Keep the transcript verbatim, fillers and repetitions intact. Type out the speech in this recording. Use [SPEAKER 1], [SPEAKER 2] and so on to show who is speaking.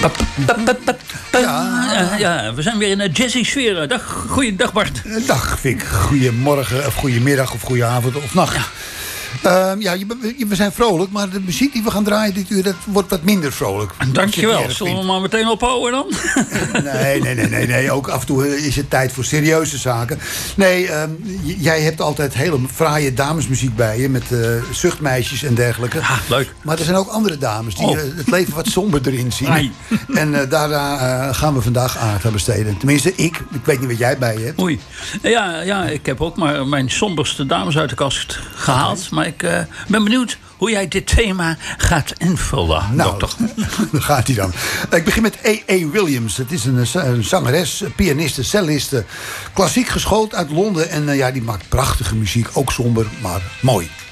[SPEAKER 1] Ja. ja, we zijn weer in de jazzy sfeer. Dag, goeiedag Bart.
[SPEAKER 2] Dag Vic, goedemorgen of goedemiddag of goedenavond of nacht. Ja. Uh, ja, we zijn vrolijk, maar de muziek die we gaan draaien dit uur, dat wordt wat minder vrolijk.
[SPEAKER 1] Dankjewel. Zullen we maar meteen ophouden dan?
[SPEAKER 2] Nee, nee, nee, nee, nee. Ook af en toe is het tijd voor serieuze zaken. Nee, uh, jij hebt altijd hele fraaie damesmuziek bij je, met uh, zuchtmeisjes en dergelijke.
[SPEAKER 1] Ah, leuk.
[SPEAKER 2] Maar er zijn ook andere dames die oh. uh, het leven wat somberder in zien. Ai. En uh, daar uh, gaan we vandaag aandacht aan besteden. Tenminste, ik. Ik weet niet wat jij bij je hebt.
[SPEAKER 1] Oei. Ja, ja, ik heb ook maar mijn somberste dames uit de kast gehaald. Okay. Maar ik uh, ben benieuwd hoe jij dit thema gaat invullen,
[SPEAKER 2] nou,
[SPEAKER 1] dokter.
[SPEAKER 2] Dan gaat hij dan. Ik begin met A A. Williams. Het is een, een zangeres, pianiste, celliste. Klassiek geschoold uit Londen. En uh, ja, die maakt prachtige muziek. Ook somber, maar mooi.